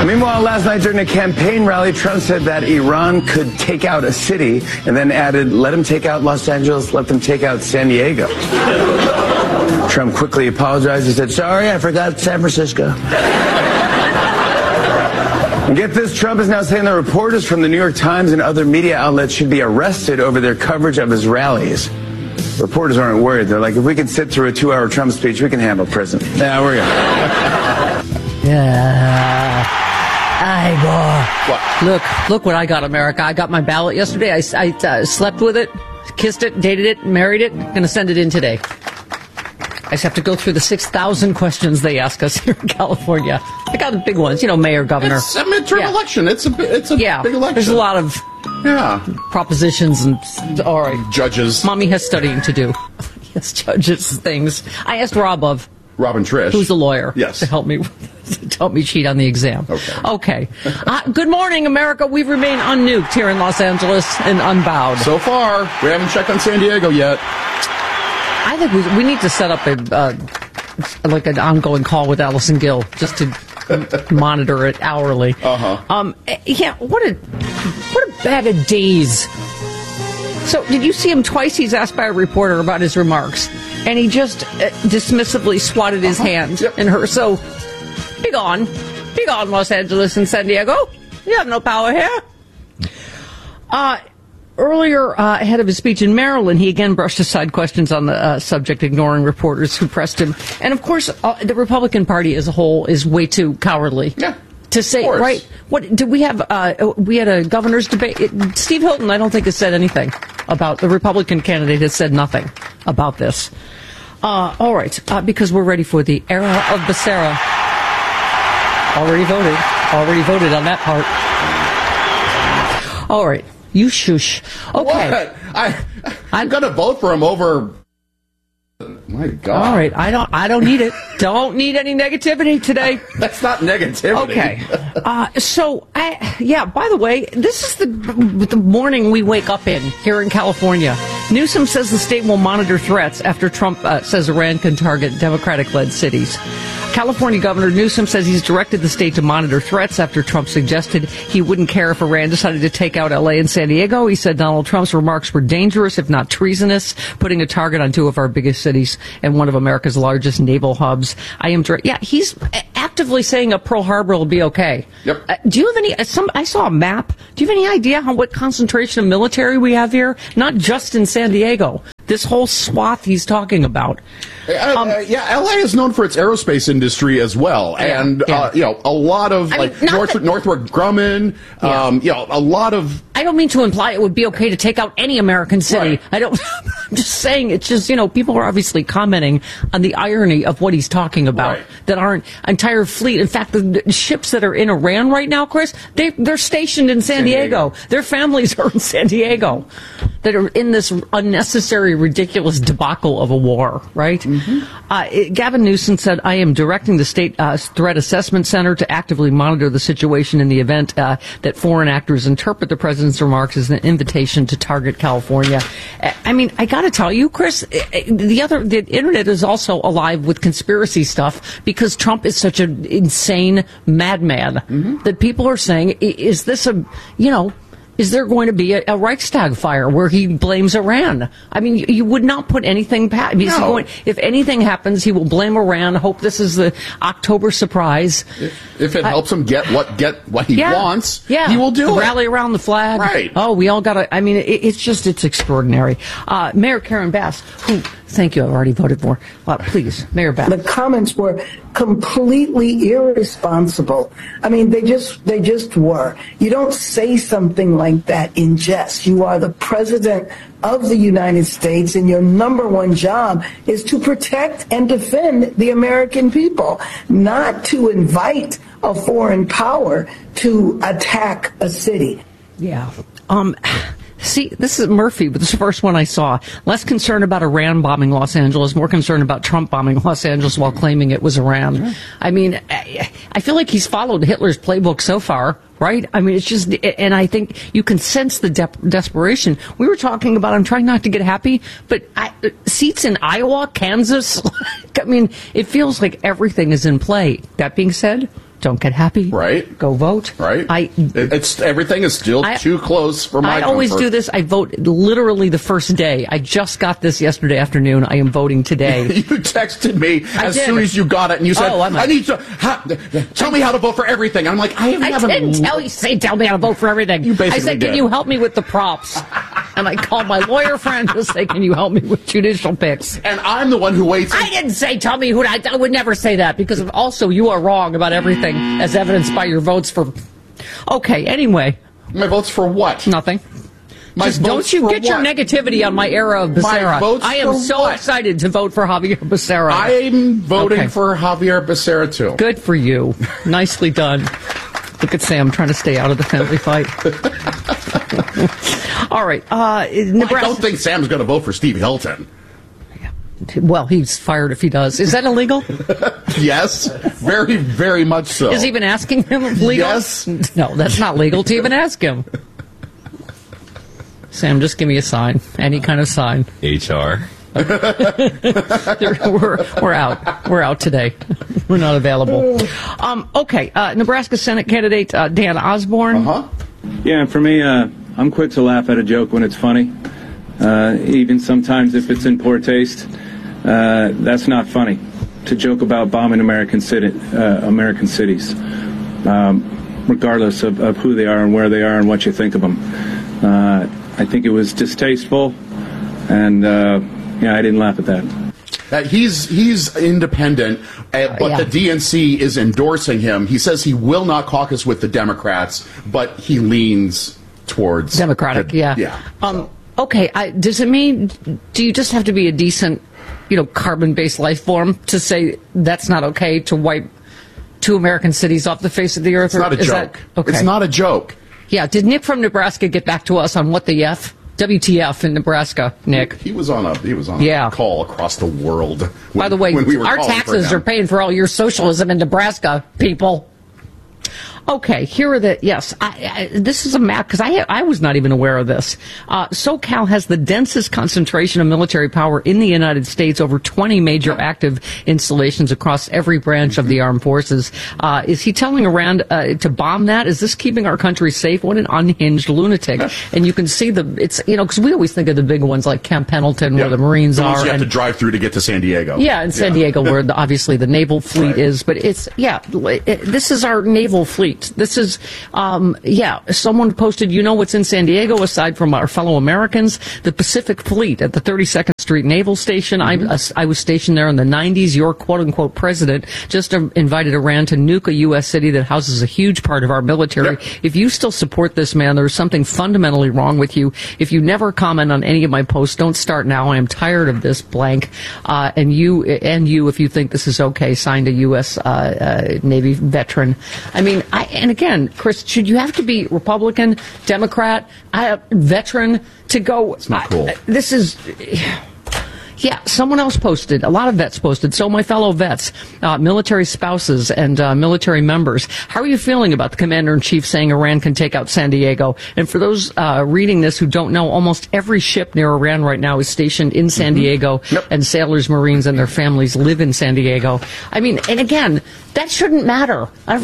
Meanwhile, last night during a campaign rally, Trump said that Iran could take out a city and then added, let them take out Los Angeles, let them take out San Diego. Trump quickly apologized. He said, sorry, I forgot San Francisco. And get this, Trump is now saying that reporters from the New York Times and other media outlets should be arrested over their coverage of his rallies. Reporters aren't worried. They're like, if we can sit through a 2-hour Trump speech, we can handle prison. Yeah, we're good. Look what I got, America. I got my ballot yesterday. I slept with it, kissed it, dated it, married it. Going to send it in today. I just have to go through the 6,000 questions they ask us here in California. I got the big ones, mayor, governor. It's a midterm election. It's a big election. There's a lot of propositions and all right. Judges. Mommy has studying to do. Yes, judges, things. I asked Robin Trish, who's a lawyer, yes, to help me cheat on the exam. Okay. Good morning, America. We remain unnuked here in Los Angeles and unbowed. So far, we haven't checked on San Diego yet. I think we need to set up an ongoing call with Allison Gill just to monitor it hourly. What a bag of days. So, did you see him twice? He's asked by a reporter about his remarks, and he just dismissively swatted his hand in her. So, be gone, Los Angeles and San Diego. You have no power here. Earlier, ahead of his speech in Maryland, he again brushed aside questions on the subject, ignoring reporters who pressed him. And, of course, the Republican Party as a whole is way too cowardly to say, right? What did we have? We had a governor's debate. Steve Hilton, I don't think, has said anything about the Republican candidate, has said nothing about this. All right, because we're ready for the era of Becerra. Already voted on that part. All right. You shush. Okay. What? I'm going to vote for him over. My God. All right. I don't need it. Don't need any negativity today. That's not negativity. Okay. By the way, this is the morning we wake up in here in California. Newsom says the state will monitor threats after Trump says Iran can target Democratic-led cities. California Governor Newsom says he's directed the state to monitor threats after Trump suggested he wouldn't care if Iran decided to take out L.A. and San Diego. He said Donald Trump's remarks were dangerous, if not treasonous, putting a target on two of our biggest cities and one of America's largest naval hubs. He's actively saying a Pearl Harbor will be okay. Yep. Do you have any? I saw a map. Do you have any idea what concentration of military we have here? Not just in San Diego. This whole swath he's talking about. LA is known for its aerospace industry as well, and a lot of Northrop Grumman. A lot of. I don't mean to imply it would be okay to take out any American city. Right. I'm just saying it's just people are obviously commenting on the irony of what he's talking about. Right. That aren't entire fleet. In fact, the ships that are in Iran right now, Chris, they're stationed in San Diego. Their families are in San Diego. That are in this unnecessary, ridiculous debacle of a war, right? Mm-hmm. Gavin Newsom said, I am directing the State Threat Assessment Center to actively monitor the situation in the event that foreign actors interpret the president's remarks as an invitation to target California. I mean, I got to tell you, Chris, the internet is also alive with conspiracy stuff because Trump is such an insane madman that people are saying, is this is there going to be a Reichstag fire where he blames Iran? I mean, you would not put anything past. No. If anything happens, he will blame Iran. Hope this is the October surprise. If it helps him get what he wants, he will do it. Rally around the flag. Right. Oh, we all got to. I mean, it's extraordinary. Mayor Karen Bass, who, thank you, I've already voted for. Please, Mayor Bass. The comments were completely irresponsible. I mean, they just were. You don't say something like that in jest. You are the president of the United States, and your number one job is to protect and defend the American people, not to invite a foreign power to attack a city. Yeah. See, this is Murphy, but this is the first one I saw. Less concerned about Iran bombing Los Angeles, more concerned about Trump bombing Los Angeles while claiming it was Iran. Sure. I mean, I feel like he's followed Hitler's playbook so far, right? I mean, it's just, and I think you can sense the desperation. We were talking about, I'm trying not to get happy, but seats in Iowa, Kansas, I mean, it feels like everything is in play. That being said, Don't get happy. Right. Go vote. Right. Everything is still too close for my comfort. I always do this. I vote literally the first day. I just got this yesterday afternoon. I am voting today. You texted me as soon as you got it, and you said, I need to tell me how to vote for everything. I'm like, I didn't tell me how to vote for everything. You basically I said, can you help me with the props? And I called my lawyer friend to say, can you help me with judicial picks? And I'm the one who waits. I didn't say, tell me who. I would never say that, because also you are wrong about everything, as evidenced by your votes for. Okay, anyway. My votes for what? Nothing. Don't you get your negativity on my era of Becerra. I am so excited to vote for Javier Becerra. I'm voting for Javier Becerra, too. Good for you. Nicely done. Look at Sam trying to stay out of the family fight. All right. Nebraska. I don't think Sam's going to vote for Steve Hilton. Well, he's fired if he does. Is that illegal? Yes. Very, very much so. Is even asking him legal? Yes. No, that's not legal to even ask him. Sam, just give me a sign. Any kind of sign. HR. We're out. We're out today. We're not available. Okay. Nebraska Senate candidate Dan Osborne. Yeah, for me, I'm quick to laugh at a joke when it's funny. Even sometimes if it's in poor taste. That's not funny. To joke about bombing American cities, regardless of who they are and where they are and what you think of them. I think it was distasteful, and I didn't laugh at that. He's independent, but the DNC is endorsing him. He says he will not caucus with the Democrats, but he leans towards Democratic. Okay. Does it mean? Do you just have to be a decent, carbon-based life form to say that's not okay to wipe 2 American cities off the face of the earth? It's not a joke. Okay. It's not a joke. Yeah. Did Nick from Nebraska get back to us on what the WTF in Nebraska, Nick? He was on a call across the world. By the way, our taxes are paying for all your socialism in Nebraska, people. Okay, here are this is a map, because I was not even aware of this. SoCal has the densest concentration of military power in the United States, over 20 major active installations across every branch of the armed forces. Is he telling Iran to bomb that? Is this keeping our country safe? What an unhinged lunatic. And you can see because we always think of the big ones like Camp Pendleton, where the Marines are. You have to drive through to get to San Diego. Yeah, in San Diego, where obviously the naval fleet is. But this is our naval fleet. This is, someone posted, what's in San Diego aside from our fellow Americans? The Pacific Fleet at the 32nd Street Naval Station. I was stationed there in the 90s. Your quote-unquote president just invited Iran to nuke a U.S. city that houses a huge part of our military. Yep. If you still support this man, there's something fundamentally wrong with you. If you never comment on any of my posts, don't start now. I am tired of this blank. And you, if you think this is okay, signed a U.S. Navy veteran. I mean, and again, Chris, should you have to be Republican, Democrat, veteran to go? It's not cool. This is. Yeah, someone else posted. A lot of vets posted. So my fellow vets, military spouses and military members, how are you feeling about the commander-in-chief saying Iran can take out San Diego? And for those reading this who don't know, almost every ship near Iran right now is stationed in San Diego, and sailors, Marines, and their families live in San Diego. I mean, and again, that shouldn't matter.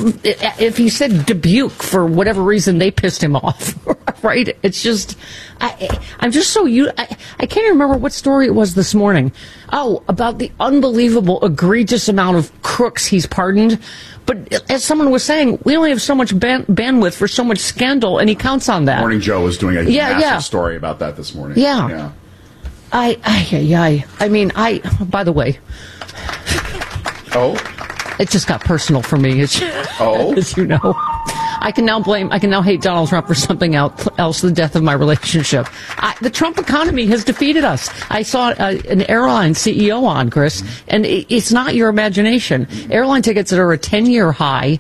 If he said Dubuque for whatever reason, they pissed him off, right? It's just, I'm just so I can't remember what story it was this morning. Oh, about the unbelievable, egregious amount of crooks he's pardoned. But as someone was saying, we only have so much bandwidth for so much scandal, and he counts on that. Morning Joe was doing a massive story about that this morning. Yeah. I mean, by the way. Oh? It just got personal for me, as you know. I can now hate Donald Trump for something else, the death of my relationship. The Trump economy has defeated us. I saw an airline CEO on, Chris, and it's not your imagination. Airline tickets that are a 10-year high.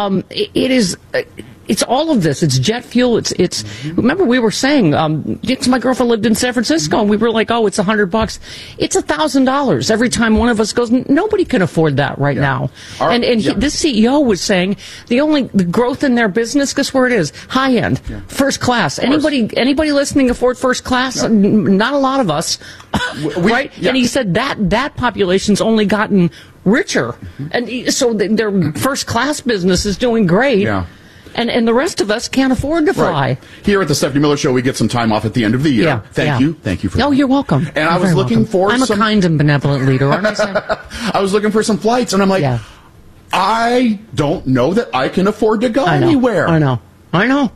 It's all of this. It's jet fuel. It's. Remember, we were saying, my girlfriend lived in San Francisco, and we were like, it's $100. It's $1,000 every time one of us goes. Nobody can afford that right now. This CEO was saying the growth in their business, guess where it is? High end, first class. Anybody listening afford first class? No. Not a lot of us, right? Yeah. And he said that population's only gotten richer. And so their first-class business is doing great. Yeah. And the rest of us can't afford to fly. Right. Here at the Stephanie Miller Show, we get some time off at the end of the year. Yeah, Thank you for that. You're welcome. And I was looking for I'm a kind and benevolent leader, aren't I, Sam? I was looking for some flights, and I'm like, I don't know that I can afford to go anywhere. I know. I don't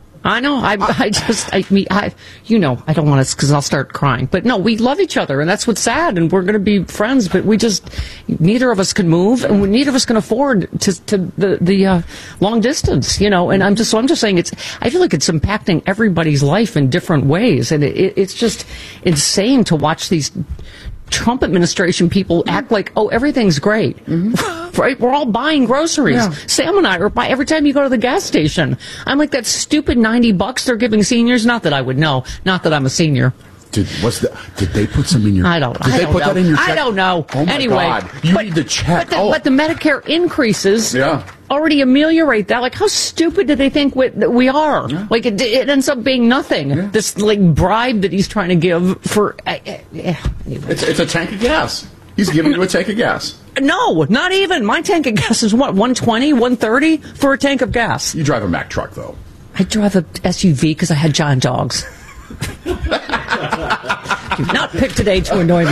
want to, because I'll start crying. But no, we love each other, and that's what's sad, and we're going to be friends, but neither of us can move, and neither of us can afford the long distance, and I'm just saying I feel like it's impacting everybody's life in different ways, and it's just insane to watch these Trump administration people act like, everything's great. Right? We're all buying groceries. Yeah. Sam and I are buying every time you go to the gas station. I'm like, that stupid $90 they're giving seniors. Not that I would know. Not that I'm a senior. Did they put some in your? I don't. Did they put that in your check? I don't know. Oh my God! You need the check. But the Medicare increases already ameliorate that. Like, how stupid do they think we are? Yeah. Like, it ends up being nothing. Yeah. This bribe that he's trying to give for. Anyway. It's a tank of gas. He's giving you a tank of gas. No, not even. My tank of gas is what, $120, $130 for a tank of gas. You drive a Mack truck, though. I drive a SUV because I had giant dogs. Do not pick today to annoy me.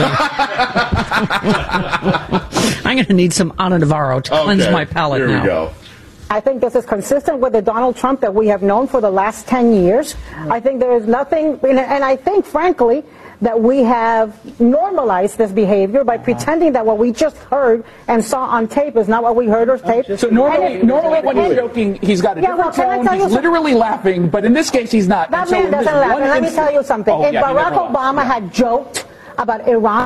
I'm going to need some Ana Navarro to cleanse my palate now. Here we go. I think this is consistent with the Donald Trump that we have known for the last 10 years. I think there is nothing, and I think, frankly, that we have normalized this behavior by pretending that what we just heard and saw on tape is not what we heard or taped. So normally when he's joking, he's got a different tone, he's literally laughing, but in this case he's not. That man doesn't laugh, and let me tell you something. If Barack Obama had joked about Iran,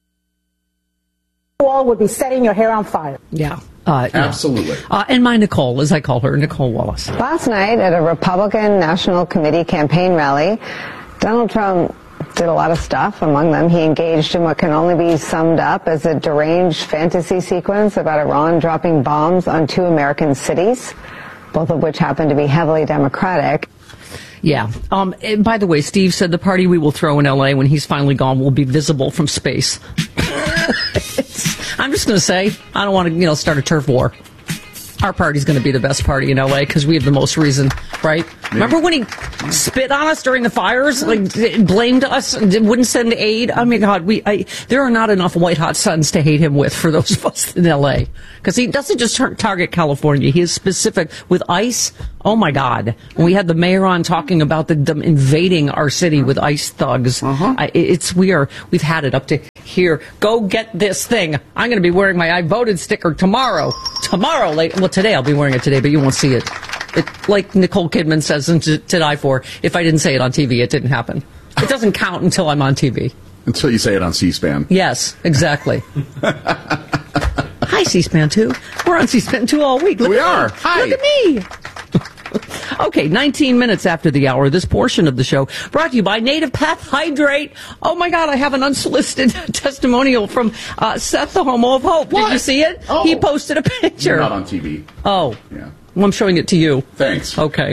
you all would be setting your hair on fire. Yeah. Absolutely. And my Nicole, as I call her, Nicole Wallace. Last night at a Republican National Committee campaign rally, Donald Trump did a lot of stuff. Among them, he engaged in what can only be summed up as a deranged fantasy sequence about Iran dropping bombs on 2 American cities, both of which happen to be heavily Democratic. Yeah. And by the way, Steve said the party we will throw in L.A. when he's finally gone will be visible from space. I'm just going to say, I don't want to, start a turf war. Our party's going to be the best party in L.A. because we have the most reason, right? Yeah. Remember when he spit on us during the fires, blamed us, wouldn't send aid? Oh my God, there are not enough white hot suns to hate him with for those of us in L.A. Because he doesn't just target California; he is specific with ICE. Oh my God, we had the mayor on talking about them invading our city with ICE thugs. We've had it up to here. Go get this thing. I'm going to be wearing my I voted sticker tomorrow. Well, today I'll be wearing it today, but you won't see it. Like Nicole Kidman says in To Die For, if I didn't say it on TV, it didn't happen. It doesn't count until I'm on TV. Until you say it on C-SPAN. Yes, exactly. Hi, C-SPAN 2. We're on C-SPAN 2 all week. We are. Hi. Look at me. Okay, 19 minutes after the hour, this portion of the show brought to you by Native Path Hydrate. Oh my God, I have an unsolicited testimonial from Seth, the Homo of Hope. What? Did you see it? Oh. He posted a picture. You're not on TV. Oh. Yeah. Well, I'm showing it to you. Thanks. Okay.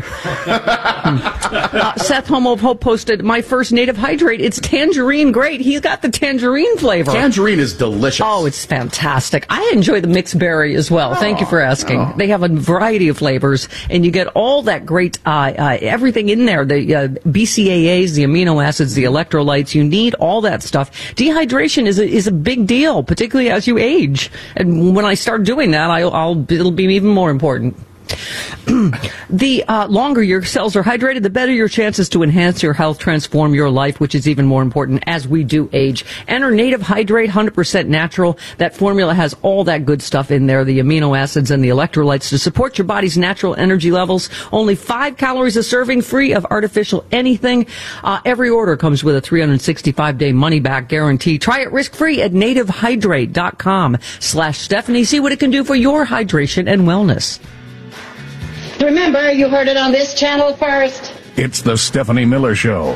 Seth, Homo of Hope, posted, my first Native Hydrate. It's tangerine great. He's got the tangerine flavor. Tangerine is delicious. Oh, it's fantastic. I enjoy the mixed berry as well. Thank you for asking. Oh. They have a variety of flavors, and you get all that great, everything in there. The BCAAs, the amino acids, the electrolytes. You need all that stuff. Dehydration is a big deal, particularly as you age. And when I start doing that, it'll be even more important. The longer your cells are hydrated, the better your chances to enhance your health, transform your life, which is even more important as we do age. Enter Native Hydrate, 100% natural. That formula has all that good stuff in there, the amino acids and the electrolytes to support your body's natural energy levels. Only 5 calories a serving, free of artificial anything. Every order comes with a 365-day money-back guarantee. Try it risk-free at nativehydrate.com/Stephanie. See what it can do for your hydration and wellness. Remember, you heard it on this channel first. It's the Stephanie Miller Show.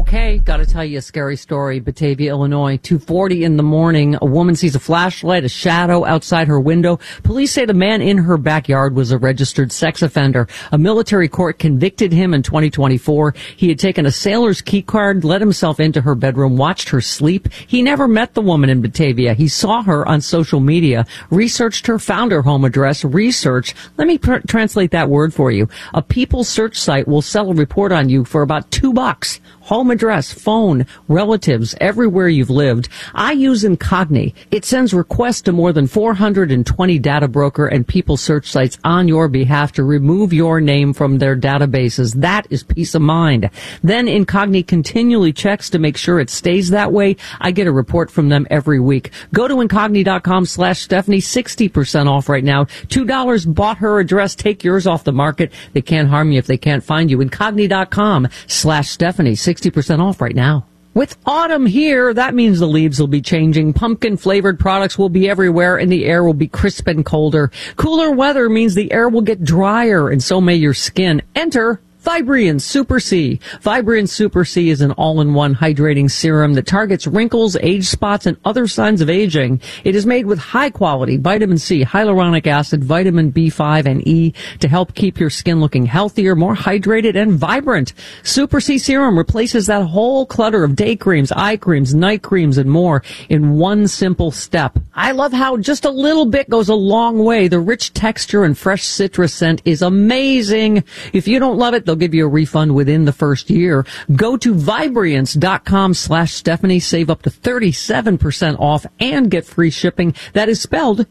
Okay, gotta tell you a scary story. Batavia, Illinois, 2:40 in the morning. A woman sees a flashlight, a shadow outside her window. Police say the man in her backyard was a registered sex offender. A military court convicted him in 2024. He had taken a sailor's key card, let himself into her bedroom, watched her sleep. He never met the woman in Batavia. He saw her on social media, researched her, found her home address, research. Let me translate that word for you. A People search site will sell a report on you for about $2. Home address, phone, relatives, everywhere you've lived. I use Incogni. It sends requests to more than 420 data broker and People search sites on your behalf to remove your name from their databases. That is peace of mind. Then Incogni continually checks to make sure it stays that way. I get a report from them every week. Go to Incogni.com/Stephanie, 60% off right now. $2 bought her address. Take yours off the market. They can't harm you if they can't find you. Incogni.com/Stephanie, 60% off right now. With autumn here, that means the leaves will be changing. Pumpkin-flavored products will be everywhere, and the air will be crisp and colder. Cooler weather means the air will get drier, and so may your skin. Enter Vibrian Super C. Vibrian Super C is an all-in-one hydrating serum that targets wrinkles, age spots, and other signs of aging. It is made with high-quality vitamin C, hyaluronic acid, vitamin B5, and E to help keep your skin looking healthier, more hydrated, and vibrant. Super C Serum replaces that whole clutter of day creams, eye creams, night creams, and more in one simple step. I love how just a little bit goes a long way. The rich texture and fresh citrus scent is amazing. If you don't love it, they'll give you a refund within the first year. Go to Vibriance.com/Stephanie. Save up to 37% off and get free shipping. That is spelled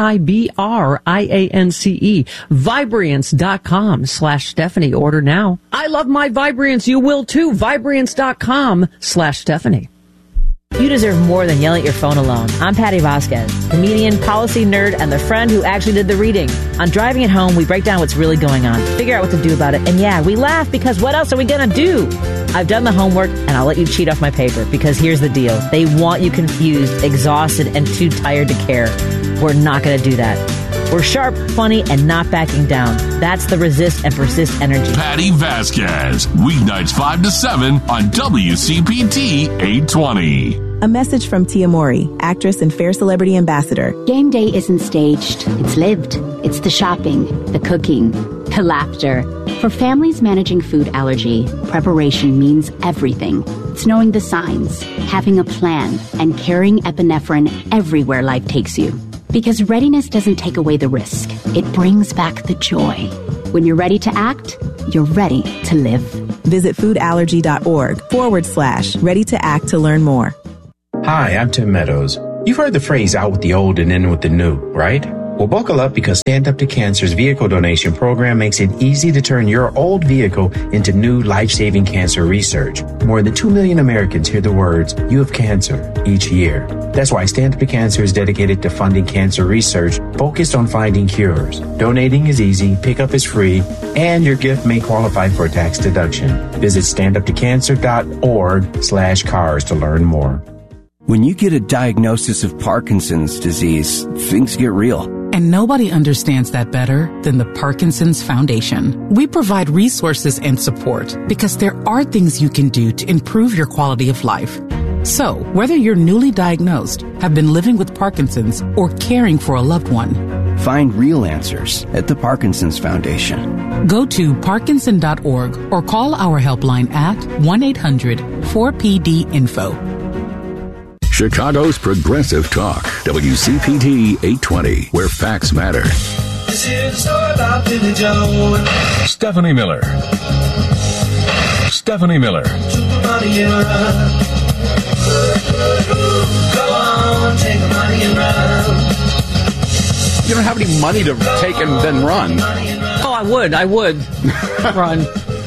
Vibriance. Vibriance.com/Stephanie. Order now. I love my Vibriance. You will too. Vibriance.com/Stephanie. You deserve more than yelling at your phone alone. I'm Patty Vasquez, comedian, policy nerd, and the friend who actually did the reading. On Driving It Home, we break down what's really going on, figure out what to do about it, and yeah, we laugh because what else are we going to do? I've done the homework, and I'll let you cheat off my paper because here's the deal. They want you confused, exhausted, and too tired to care. We're not going to do that. We're sharp, funny, and not backing down. That's the resist and persist energy. Patty Vasquez, weeknights 5 to 7 on WCPT 820. A message from Tia Mori, actress and Fair Celebrity Ambassador. Game day isn't staged. It's lived. It's the shopping, the cooking, the laughter. For families managing food allergy, preparation means everything. It's knowing the signs, having a plan, and carrying epinephrine everywhere life takes you. Because readiness doesn't take away the risk. It brings back the joy. When you're ready to act, you're ready to live. Visit foodallergy.org/ready to act to learn more. Hi, I'm Tim Meadows. You've heard the phrase out with the old and in with the new, right? Well, buckle up because Stand Up to Cancer's vehicle donation program makes it easy to turn your old vehicle into new life-saving cancer research. More than 2 million Americans hear the words, "You have cancer," each year. That's why Stand Up to Cancer is dedicated to funding cancer research focused on finding cures. Donating is easy, pickup is free, and your gift may qualify for a tax deduction. Visit standuptocancer.org/cars to learn more. When you get a diagnosis of Parkinson's disease, things get real. And nobody understands that better than the Parkinson's Foundation. We provide resources and support because there are things you can do to improve your quality of life. So, whether you're newly diagnosed, have been living with Parkinson's, or caring for a loved one, find real answers at the Parkinson's Foundation. Go to Parkinson.org or call our helpline at 1-800-4PD-INFO. Chicago's Progressive Talk, WCPT 820, where facts matter. This is a story about Billy Joe. Stephanie Miller. Stephanie Miller. Go on, take the money and run. You don't have any money to take and then run. Oh, I would run.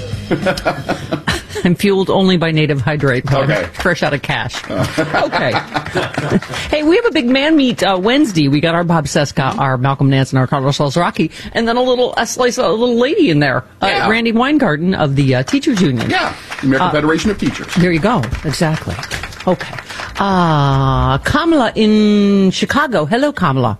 I'm fueled only by Native Hydrate. Okay. Fresh out of cash. Okay. Hey, we have a big man meet Wednesday. We got our Bob Seska, our Malcolm Nance, and our Carlos Alzaraki, and then a little lady in there, Randy Weingarten of the Teachers Union. Yeah, American Federation of Teachers. There you go. Exactly. Okay. Kamala in Chicago. Hello, Kamala.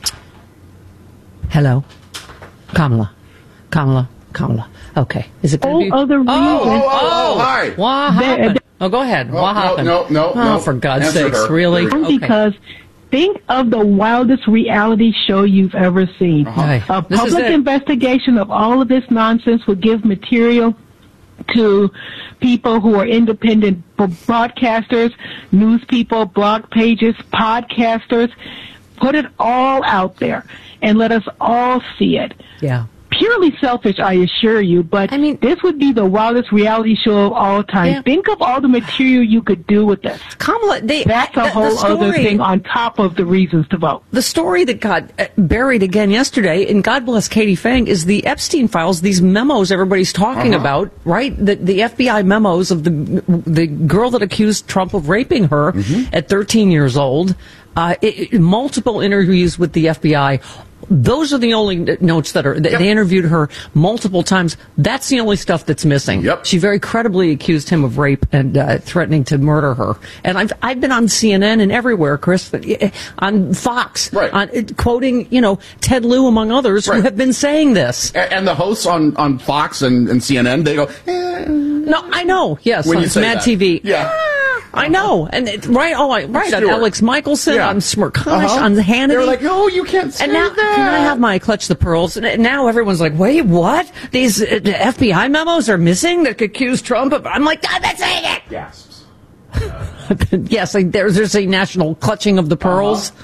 Hello. Kamala. Okay. Is it going to be... other reason. Hi. What happened? Oh, go ahead. Oh, what happened? No. For God's Answer sakes, her. really? Okay. Because think of the wildest reality show you've ever seen. A public investigation of all of this nonsense would give material to people who are independent broadcasters, news people, blog pages, podcasters. Put it all out there and let us all see it. Yeah. Purely selfish, I assure you, but this would be the wildest reality show of all time. Yeah. Think of all the material you could do with this. Kamala, that's a whole other thing on top of the reasons to vote. The story that got buried again yesterday, and God bless Katie Fang, is the Epstein files, these memos everybody's talking about, right? The FBI memos of the girl that accused Trump of raping her at 13 years old, multiple interviews with the FBI. Those are the only notes that are. They interviewed her multiple times. That's the only stuff that's missing. She very credibly accused him of rape and threatening to murder her. And I've been on CNN and everywhere, Chris, on Fox, quoting Ted Lieu among others who have been saying this. And the hosts on Fox and CNN, they go. No, I know. Yes, when on you say Mad that. TV. Yeah. I know, and on Alex Michelson, on Smirkosh, on Hannity. They're like, oh, you can't say and now, that. Can I have my Clutch the Pearls? And now everyone's like, wait, what? These FBI memos are missing that accuse Trump of... I'm like, I've been saying it! Yes. Yes, there's a national clutching of the pearls.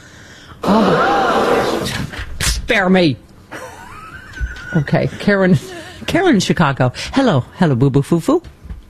Spare me. Okay, Karen in Chicago. Hello, boo-boo foo-foo.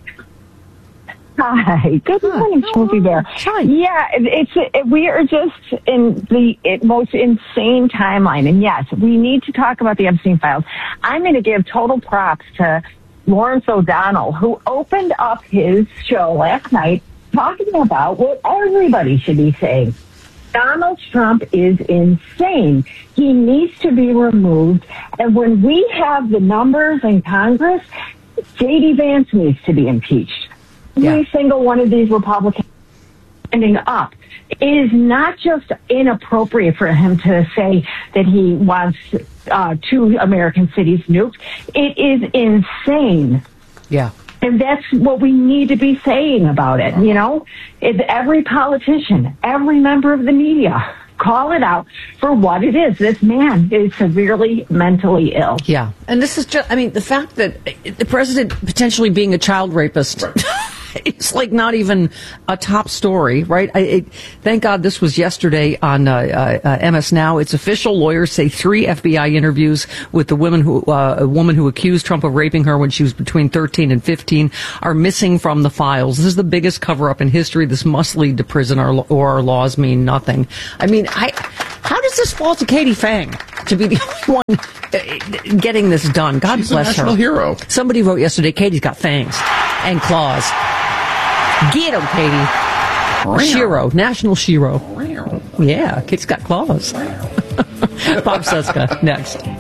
Hi. Good morning, Smoothie Bear. Hi. Yeah, we are just in the most insane timeline. And yes, we need to talk about the Epstein files. I'm going to give total props to Lawrence O'Donnell, who opened up his show last night talking about what everybody should be saying. Donald Trump is insane. He needs to be removed. And when we have the numbers in Congress, J.D. Vance needs to be impeached. Every single one of these Republicans standing up. It is not just inappropriate for him to say that he wants 2 American cities nuked. It is insane. Yeah. And that's what we need to be saying about it, It's every politician, every member of the media, call it out for what it is. This man is severely mentally ill. Yeah. And this is just, the fact that the president potentially being a child rapist... It's like not even a top story, right? Thank God this was yesterday on MS Now. It's official. Lawyers say 3 FBI interviews with a woman who accused Trump of raping her when she was between 13 and 15 are missing from the files. This is the biggest cover-up in history. This must lead to prison, or our laws mean nothing. How does this fall to Katie Fang to be the only one getting this done? God She's bless a national her. hero. Somebody wrote yesterday, Katie's got fangs and claws. Get him, Katie. Shiro, National Shiro. Yeah, Katie's got claws. Bob Cesca, next.